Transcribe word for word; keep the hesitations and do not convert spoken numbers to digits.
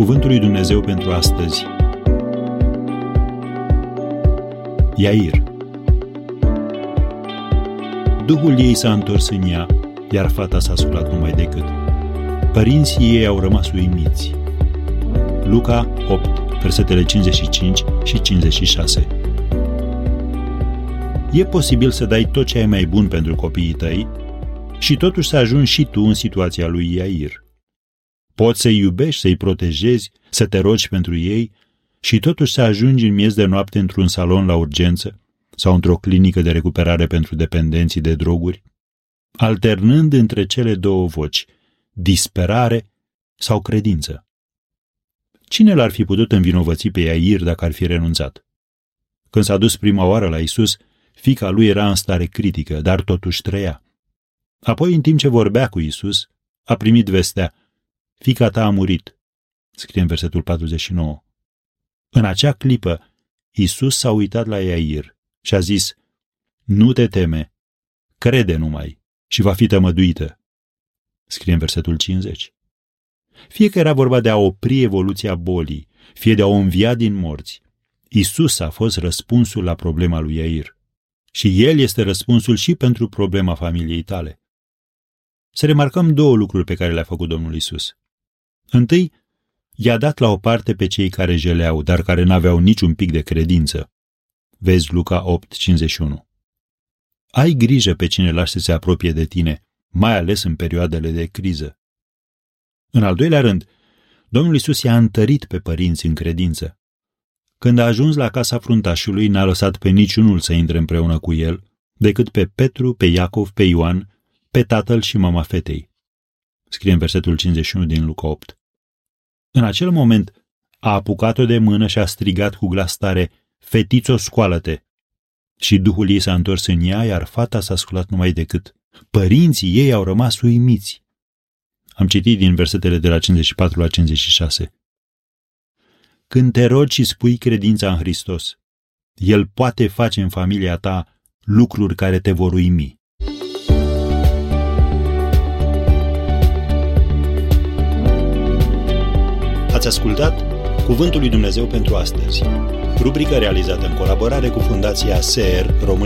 Cuvântul lui Dumnezeu pentru astăzi. Iair. Duhul ei s-a întors în ea, iar fata s-a sculat numai decât. Părinții ei au rămas uimiți. Luca opt, versetele cincizeci și cinci și cincizeci și șase. E posibil să dai tot ce ai mai bun pentru copiii tăi și totuși să ajungi și tu în situația lui Iair. Poți să-i iubești, să-i protejezi, să te rogi pentru ei și totuși să ajungi în miez de noapte într-un salon la urgență sau într-o clinică de recuperare pentru dependenții de droguri, alternând între cele două voci, disperare sau credință. Cine l-ar fi putut învinovăți pe Iair dacă ar fi renunțat? Când s-a dus prima oară la Iisus, fiica lui era în stare critică, dar totuși trăia. Apoi, în timp ce vorbea cu Iisus, a primit vestea: fiica ta a murit, scrie în versetul patruzeci și nouă. În acea clipă, Iisus s-a uitat la Iair și a zis: nu te teme, crede numai și va fi tămăduită, scrie în versetul cincizeci. Fie că era vorba de a opri evoluția bolii, fie de a o învia din morți, Iisus a fost răspunsul la problema lui Iair. Și El este răspunsul și pentru problema familiei tale. Să remarcăm două lucruri pe care le-a făcut Domnul Iisus. Întâi, i-a dat la o parte pe cei care jeleau, dar care n-aveau niciun pic de credință. Vezi Luca opt, cincizeci și unu. Ai grijă pe cine lași să se apropie de tine, mai ales în perioadele de criză. În al doilea rând, Domnul Iisus i-a întărit pe părinți în credință. Când a ajuns la casa fruntașului, n-a lăsat pe niciunul să intre împreună cu el, decât pe Petru, pe Iacov, pe Ioan, pe tatăl și mama fetei. Scrie în versetul cincizeci și unu din Luca opt. În acel moment a apucat-o de mână și a strigat cu glas tare: fetițo, scoală-te! Și Duhul ei s-a întors în ea, iar fata s-a sculat numai decât. Părinții ei au rămas uimiți. Am citit din versetele de la cincizeci și patru la cincizeci și șase. Când te rogi și spui credința în Hristos, El poate face în familia ta lucruri care te vor uimi. Ați ascultat Cuvântul lui Dumnezeu pentru astăzi, rubrică realizată în colaborare cu Fundația S E R România.